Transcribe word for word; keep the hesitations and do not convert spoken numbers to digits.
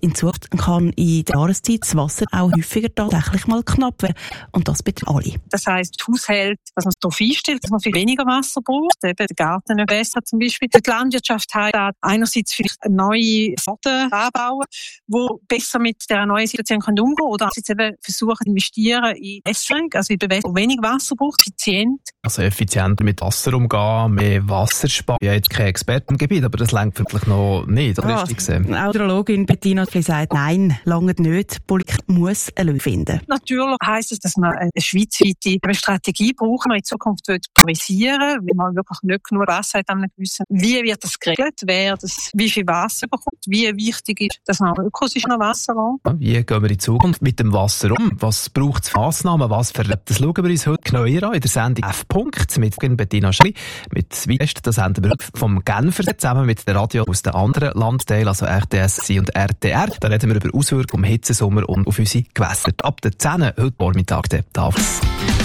in Zukunft kann in der Jahreszeit das Wasser auch häufiger tatsächlich mal knapp werden. Und das betrifft alle. Das heisst, die Haushalte, dass man es darauf einstellt, dass man viel weniger Wasser braucht, eben den Garten nicht besser zum Beispiel. Die Landwirtschaft hat einerseits vielleicht neue Sorten anbauen, die besser mit der neuen Situation umgehen können, oder jetzt eben versuchen, investieren in Wässerung, also in Bewässerung, die wenig Wasser braucht, effizient. Also effizienter mit Wasser umgehen, mehr Wasser sparen. Ich habe jetzt kein Experte im Gebiet, aber das reicht wirklich noch nicht, ja, richtig gesehen. Auch die Hydrologin Bettina sagt, nein, lange nicht. Die Politik muss eine Lösung finden. Natürlich heisst es, dass man eine schweizweite Strategie brauchen, man in Zukunft priorisieren, weil man wirklich nicht genug Wasser hat an einem gewissen. Wie wird das geregelt? Wer das, wie viel Wasser bekommt? Wie wichtig ist, dass man Ökosystem Wasser hat? Wie gehen wir in Zukunft mit dem Wasser um? Was braucht es für Massnahmen? Was verlebt? Das schauen wir uns heute genau an in der Sendung F. mit Bettina Schli. Mit Südwest, das haben wir vom Genfer zusammen mit der Radio aus den anderen Landteilen, also R T S und R T R. Da reden wir über Auswirkungen im Hitzesommer und auf unsere Gewässer. Ab der zehn heute Vormittag der Tafel.